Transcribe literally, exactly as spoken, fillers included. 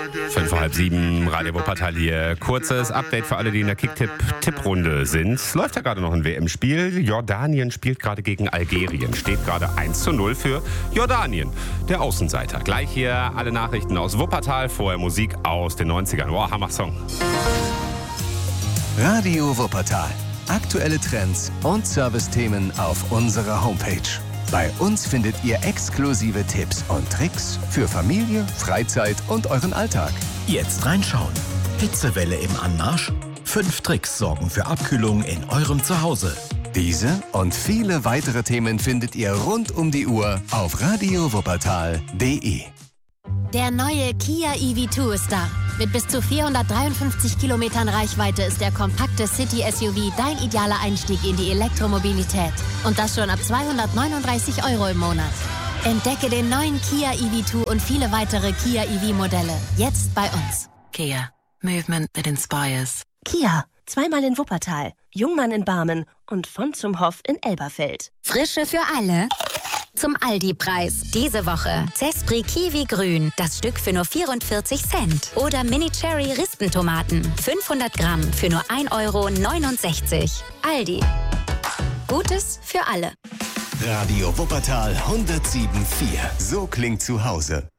Fünf vor halb sieben, Radio Wuppertal hier. Kurzes Update für alle, die in der Kicktipp-Tipprunde sind. Läuft ja gerade noch ein W M-Spiel. Jordanien spielt gerade gegen Algerien. Steht gerade eins zu null für Jordanien, der Außenseiter. Gleich hier alle Nachrichten aus Wuppertal. Vorher Musik aus den neunzigern. Wow, Hammer-Song. Radio Wuppertal. Aktuelle Trends und Servicethemen auf unserer Homepage. Bei uns findet ihr exklusive Tipps und Tricks für Familie, Freizeit und euren Alltag. Jetzt reinschauen. Hitzewelle im Anmarsch? Fünf Tricks sorgen für Abkühlung in eurem Zuhause. Diese und viele weitere Themen findet ihr rund um die Uhr auf radio wuppertal punkt de. Der neue Kia E V zwei ist da. Mit bis zu vierhundertdreiundfünfzig Kilometern Reichweite ist der kompakte City-S U V dein idealer Einstieg in die Elektromobilität. Und das schon ab zweihundertneununddreißig Euro im Monat. Entdecke den neuen Kia E V zwei und viele weitere Kia E V-Modelle. Jetzt bei uns. Kia. Movement that inspires. Kia. Zweimal in Wuppertal, Jungmann in Barmen und von zum Hof in Elberfeld. Frische für alle. Zum Aldi-Preis. Diese Woche Zespri Kiwi Grün, das Stück für nur vierundvierzig Cent. Oder Mini Cherry Rispentomaten, fünfhundert Gramm für nur ein Euro neunundsechzig. Aldi. Gutes für alle. Radio Wuppertal hundertsieben Komma vier. So klingt zu Hause.